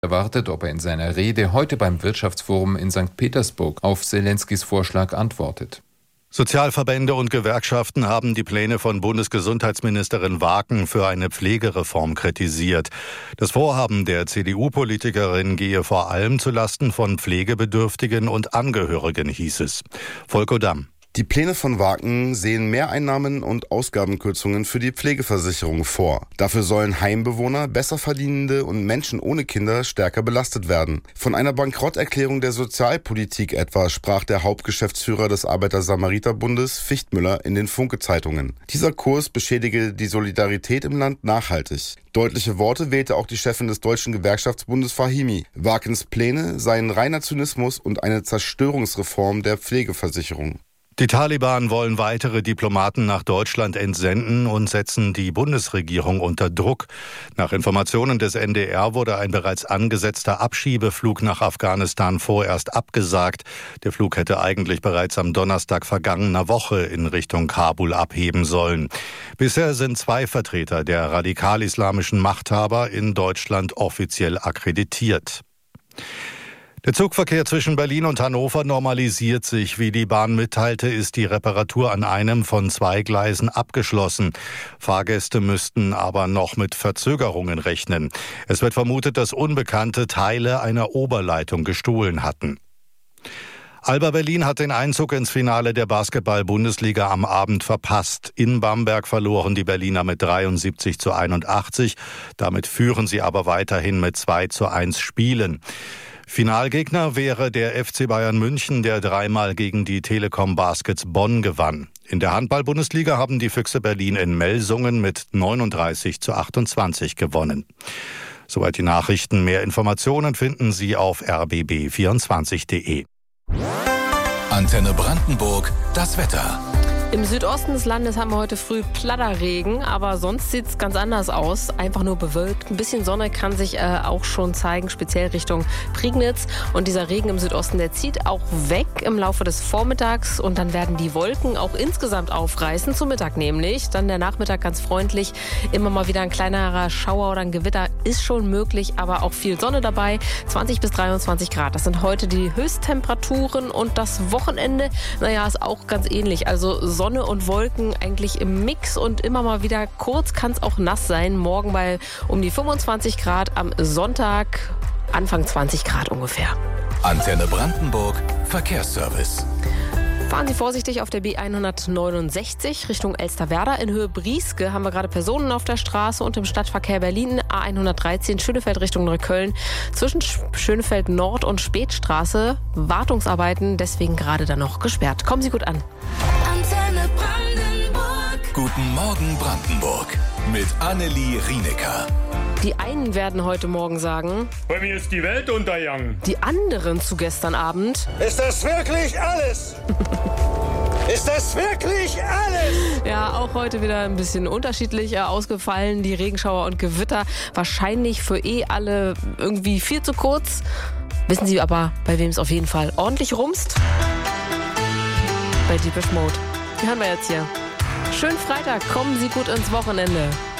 erwartet, ob er in seiner Rede heute beim Wirtschaftsforum in St. Petersburg auf Selenskys Vorschlag antwortet. Sozialverbände und Gewerkschaften haben die Pläne von Bundesgesundheitsministerin Waken für eine Pflegereform kritisiert. Das Vorhaben der CDU-Politikerin gehe vor allem zulasten von Pflegebedürftigen und Angehörigen, hieß es. Volker Damm. Die Pläne von Waken sehen Mehreinnahmen und Ausgabenkürzungen für die Pflegeversicherung vor. Dafür sollen Heimbewohner, Besserverdienende und Menschen ohne Kinder stärker belastet werden. Von einer Bankrotterklärung der Sozialpolitik etwa sprach der Hauptgeschäftsführer des Arbeiter-Samariter-Bundes Fichtmüller in den Funke-Zeitungen. Dieser Kurs beschädige die Solidarität im Land nachhaltig. Deutliche Worte wählte auch die Chefin des Deutschen Gewerkschaftsbundes Fahimi. Wakens Pläne seien reiner Zynismus und eine Zerstörungsreform der Pflegeversicherung. Die Taliban wollen weitere Diplomaten nach Deutschland entsenden und setzen die Bundesregierung unter Druck. Nach Informationen des NDR wurde ein bereits angesetzter Abschiebeflug nach Afghanistan vorerst abgesagt. Der Flug hätte eigentlich bereits am Donnerstag vergangener Woche in Richtung Kabul abheben sollen. Bisher sind 2 Vertreter der radikal-islamischen Machthaber in Deutschland offiziell akkreditiert. Der Zugverkehr zwischen Berlin und Hannover normalisiert sich. Wie die Bahn mitteilte, ist die Reparatur an einem von 2 Gleisen abgeschlossen. Fahrgäste müssten aber noch mit Verzögerungen rechnen. Es wird vermutet, dass Unbekannte Teile einer Oberleitung gestohlen hatten. Alba Berlin hat den Einzug ins Finale der Basketball-Bundesliga am Abend verpasst. In Bamberg verloren die Berliner mit 73:81. Damit führen sie aber weiterhin mit 2:1 Spielen. Finalgegner wäre der FC Bayern München, der 3-mal gegen die Telekom Baskets Bonn gewann. In der Handball-Bundesliga haben die Füchse Berlin in Melsungen mit 39:28 gewonnen. Soweit die Nachrichten. Mehr Informationen finden Sie auf rbb24.de. Antenne Brandenburg, das Wetter. Im Südosten des Landes haben wir heute früh Platterregen, aber sonst sieht es ganz anders aus. Einfach nur bewölkt. Ein bisschen Sonne kann sich auch schon zeigen, speziell Richtung Prignitz. Und dieser Regen im Südosten, der zieht auch weg im Laufe des Vormittags. Und dann werden die Wolken auch insgesamt aufreißen, zum Mittag nämlich. Dann der Nachmittag ganz freundlich. Immer mal wieder ein kleinerer Schauer oder ein Gewitter ist schon möglich, aber auch viel Sonne dabei. 20 bis 23 Grad. Das sind heute die Höchsttemperaturen. Und das Wochenende, naja, ist auch ganz ähnlich. Also Sonne und Wolken eigentlich im Mix und immer mal wieder kurz kann es auch nass sein. Morgen bei um die 25 Grad, am Sonntag Anfang 20 Grad ungefähr. Antenne Brandenburg, Verkehrsservice. Fahren Sie vorsichtig auf der B169 Richtung Elsterwerda. In Höhe Brieske haben wir gerade Personen auf der Straße und im Stadtverkehr Berlin A113 Schönefeld Richtung Neukölln. Zwischen Schönefeld Nord und Spätstraße Wartungsarbeiten, deswegen gerade da noch gesperrt. Kommen Sie gut an. Antenne Brandenburg. Guten Morgen Brandenburg mit Annelie Rienecker. Die einen werden heute Morgen sagen, bei mir ist die Welt untergegangen. Die anderen zu gestern Abend, ist das wirklich alles? Ist das wirklich alles? Ja, auch heute wieder ein bisschen unterschiedlich ausgefallen. Die Regenschauer und Gewitter wahrscheinlich für alle irgendwie viel zu kurz. Wissen Sie aber, bei wem es auf jeden Fall ordentlich rumst? Bei Depeche Mode. Die hören wir jetzt hier. Schönen Freitag, kommen Sie gut ins Wochenende.